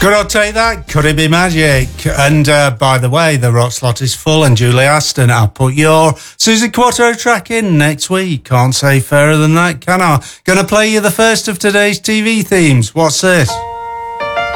Could I take that? Could it be magic? And by the way, the rock slot is full, and Julie Aston, I'll put your Susie Quattro track in next week. Can't say fairer than that, can I? Gonna play you the first of today's TV themes. What's this?